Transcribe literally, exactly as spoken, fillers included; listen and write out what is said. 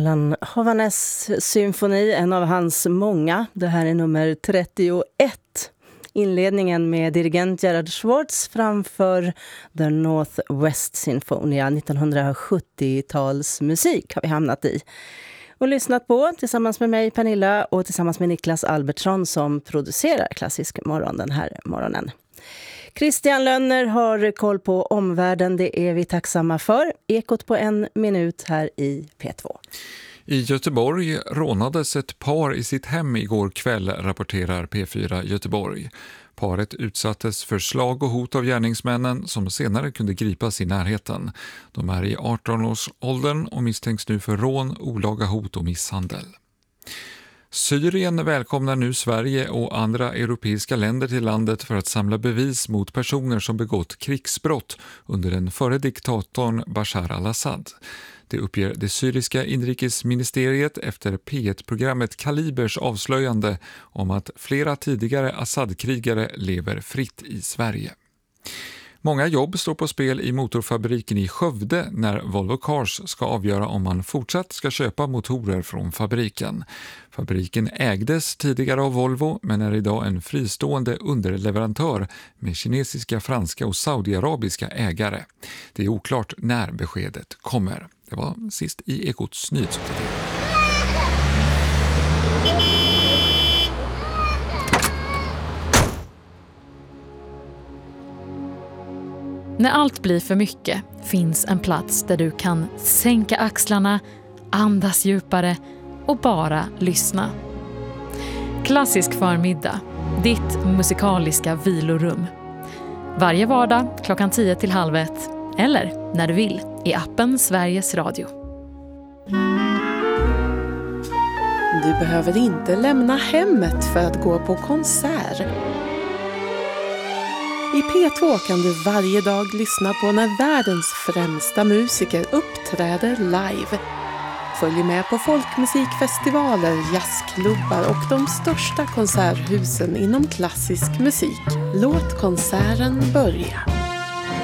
Alan Hovanes symfoni, en av hans många. Det här är nummer trettioett. Inledningen med dirigent Gerard Schwartz framför The Northwest Sinfonia, nittonhundrasjuttio-talsmusik har vi hamnat i. Och lyssnat på tillsammans med mig, Pernilla, och tillsammans med Niklas Albertsson som producerar Klassisk morgon den här morgonen. Christian Lönner har koll på omvärlden, det är vi tacksamma för. Ekot på en minut här i P två. I Göteborg rånades ett par i sitt hem igår kväll, rapporterar P fyra Göteborg. Paret utsattes för slag och hot av gärningsmännen som senare kunde gripas i närheten. De är i arton-årsåldern och misstänks nu för rån, olaga hot och misshandel. Syrien välkomnar nu Sverige och andra europeiska länder till landet för att samla bevis mot personer som begått krigsbrott under den förre diktatorn Bashar al-Assad. Det uppger det syriska inrikesministeriet efter P ett-programmet Kalibers avslöjande om att flera tidigare Assad-krigare lever fritt i Sverige. Många jobb står på spel i motorfabriken i Skövde när Volvo Cars ska avgöra om man fortsatt ska köpa motorer från fabriken. Fabriken ägdes tidigare av Volvo men är idag en fristående underleverantör med kinesiska, franska och saudiarabiska ägare. Det är oklart när beskedet kommer. Det var sist i Ekots nyhetsuppdatering. När allt blir för mycket finns en plats där du kan sänka axlarna, andas djupare och bara lyssna. Klassisk förmiddag, ditt musikaliska vilorum. Varje vardag klockan tio till halv ett eller när du vill i appen Sveriges Radio. Du behöver inte lämna hemmet för att gå på konsert. I P två kan du varje dag lyssna på när världens främsta musiker uppträder live. Följ med på folkmusikfestivaler, jazzklubbar och de största konserthusen inom klassisk musik. Låt konserten börja.